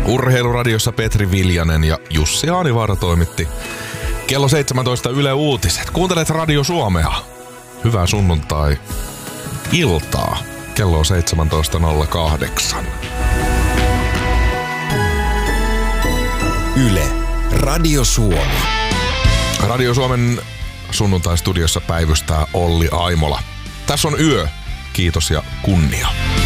Urheiluradiossa Petri Viljanen ja Jussi Aanivaara toimitti. Kello 17 Yle Uutiset. Kuuntelet Radio Suomea. Hyvää sunnuntai-iltaa. Kello on 17.08. Yle. Radio Suomi. Radio Suomen sunnuntai-studiossa päivystää Olli Aimola. Tässä on yö. Kiitos ja kunnia.